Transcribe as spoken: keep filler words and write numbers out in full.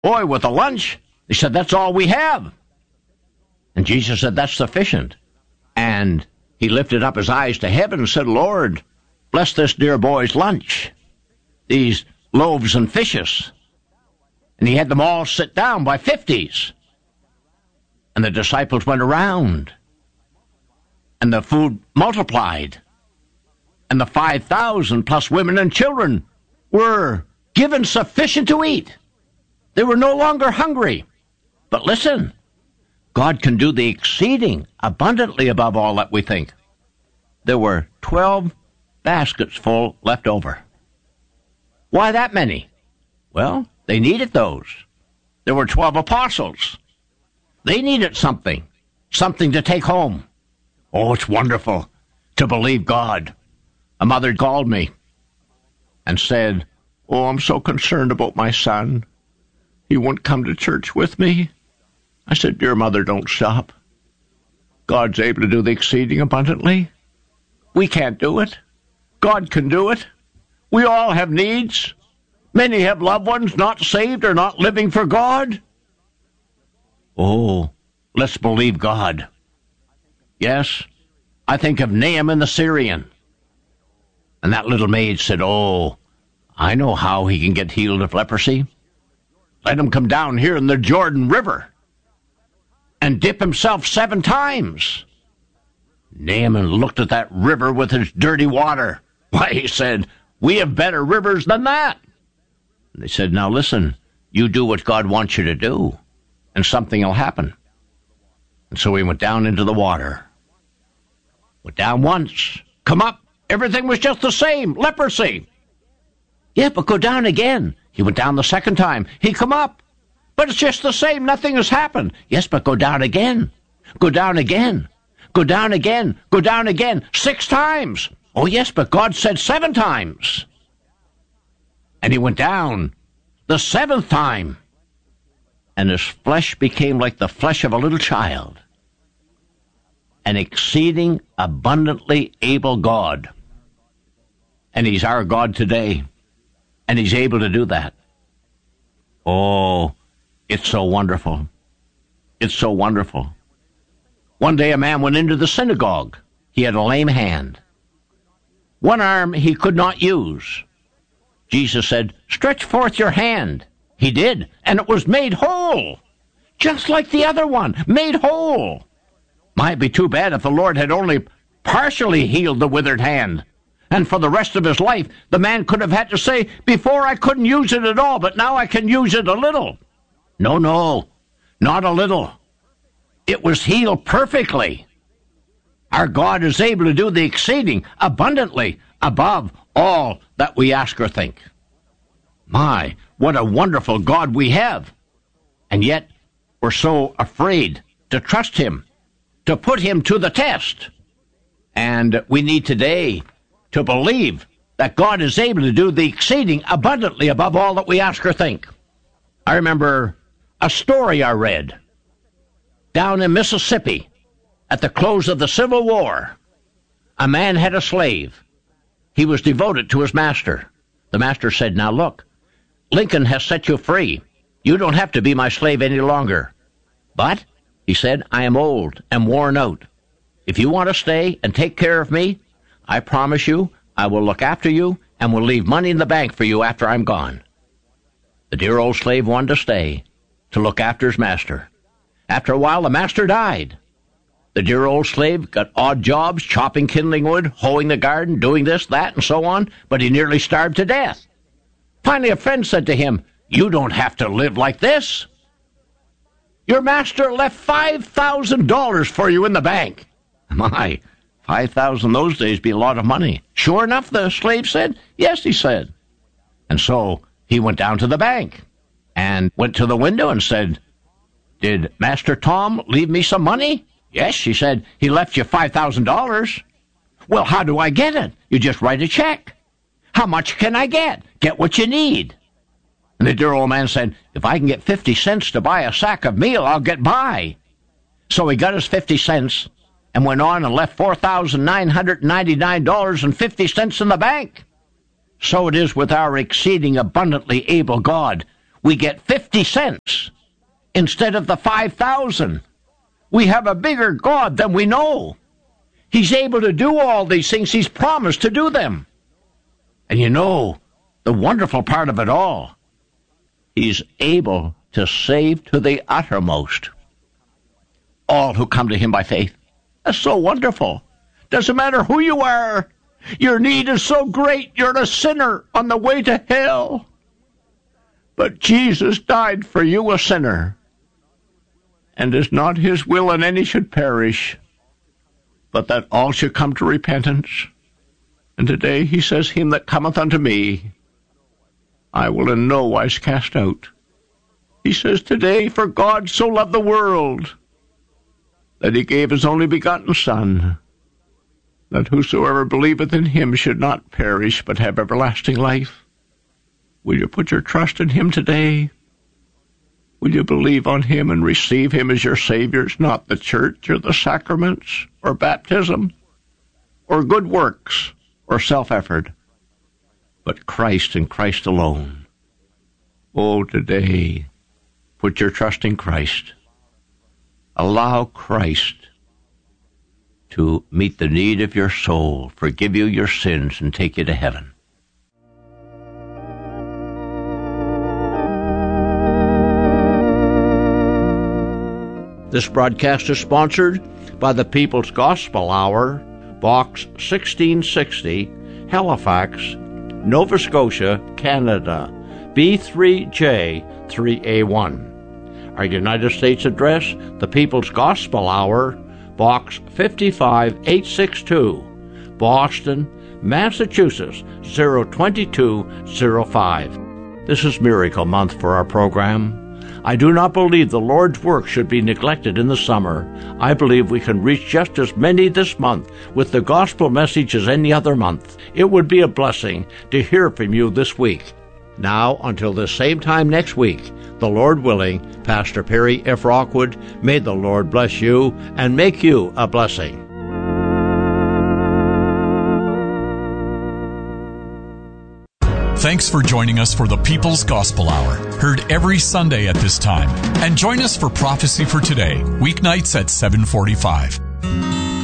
Boy, with a lunch, they said, that's all we have. And Jesus said, that's sufficient. And he lifted up his eyes to heaven and said, Lord, bless this dear boy's lunch, these loaves and fishes. And he had them all sit down by fifties. And the disciples went around. And the food multiplied. And the five thousand plus women and children were given sufficient to eat. They were no longer hungry. But listen, God can do the exceeding abundantly above all that we think. There were twelve baskets full left over. Why that many? Well, they needed those. There were twelve apostles. They needed something, something to take home. Oh, it's wonderful to believe God. A mother called me and said, oh, I'm so concerned about my son. He won't come to church with me. I said, dear mother, don't stop. God's able to do the exceeding abundantly. We can't do it. God can do it. We all have needs. Many have loved ones not saved or not living for God. Oh, let's believe God. Yes, I think of Naaman the Syrian. And that little maid said, oh, I know how he can get healed of leprosy. Let him come down here in the Jordan River and dip himself seven times. Naaman looked at that river with its dirty water. Why, he said, we have better rivers than that. And they said, now listen, you do what God wants you to do, and something will happen. And so he went down into the water. Went down once. Come up. Everything was just the same. Leprosy. Yeah, but go down again. He went down the second time. He come up. But it's just the same. Nothing has happened. Yes, but go down again. Go down again. Go down again. Go down again. Six times. Oh, yes, but God said seven times. And he went down the seventh time. And his flesh became like the flesh of a little child. An exceeding abundantly able God. And he's our God today. And he's able to do that. Oh, it's so wonderful. It's so wonderful. One day a man went into the synagogue. He had a lame hand. One arm he could not use. Jesus said, stretch forth your hand. He did, and it was made whole. Just like the other one, made whole. Might be too bad if the Lord had only partially healed the withered hand. And for the rest of his life, the man could have had to say, before I couldn't use it at all, but now I can use it a little. No, no, not a little. It was healed perfectly. Our God is able to do the exceeding abundantly above all that we ask or think. My, what a wonderful God we have. And yet, we're so afraid to trust him, to put him to the test. And we need today to believe that God is able to do the exceeding abundantly above all that we ask or think. I remember a story I read down in Mississippi at the close of the Civil War. A man had a slave. He was devoted to his master. The master said, now look, Lincoln has set you free. You don't have to be my slave any longer. But, he said, I am old and worn out. If you want to stay and take care of me, I promise you I will look after you and will leave money in the bank for you after I'm gone. The dear old slave wanted to stay, to look after his master. After a while, the master died. The dear old slave got odd jobs, chopping kindling wood, hoeing the garden, doing this, that, and so on, but he nearly starved to death. Finally, a friend said to him, you don't have to live like this. Your master left five thousand dollars for you in the bank. My, five thousand dollars those days be a lot of money. Sure enough, the slave said. Yes, he said. And so he went down to the bank and went to the window and said, did Master Tom leave me some money? Yes, she said, he left you five thousand dollars. Well, how do I get it? You just write a check. How much can I get? Get what you need. And the dear old man said, if I can get fifty cents to buy a sack of meal, I'll get by. So he got his fifty cents and went on and left four thousand nine hundred ninety-nine dollars and fifty cents in the bank. So it is with our exceeding abundantly able God. we get fifty cents instead of the five thousand. We have a bigger God than we know. He's able to do all these things. He's promised to do them. And you know, the wonderful part of it all, He's able to save to the uttermost all who come to Him by faith. That's so wonderful. Doesn't matter who you are. Your need is so great. You're a sinner on the way to hell. But Jesus died for you, a sinner. And it's not His will that any should perish, but that all should come to repentance. And today He says, him that cometh unto me, I will in no wise cast out. He says today, for God so loved the world, that He gave His only begotten Son, that whosoever believeth in Him should not perish, but have everlasting life. Will you put your trust in Him today? Will you believe on Him and receive Him as your Savior? It's not the church or the sacraments or baptism or good works or self-effort, but Christ and Christ alone. Oh, today, put your trust in Christ. Allow Christ to meet the need of your soul, forgive you your sins, and take you to heaven. This broadcast is sponsored by the People's Gospel Hour, Box sixteen sixty, Halifax, Nova Scotia, Canada, B three J three A one. Our United States address, the People's Gospel Hour, Box fifty-five eight sixty-two, Boston, Massachusetts, zero two two zero five. This is Miracle Month for our program. I do not believe the Lord's work should be neglected in the summer. I believe we can reach just as many this month with the gospel message as any other month. It would be a blessing to hear from you this week. Now, until the same time next week, the Lord willing, Pastor Perry F. Rockwood, may the Lord bless you and make you a blessing. Thanks for joining us for the People's Gospel Hour, heard every Sunday at this time. And join us for Prophecy for Today, weeknights at seven forty-five.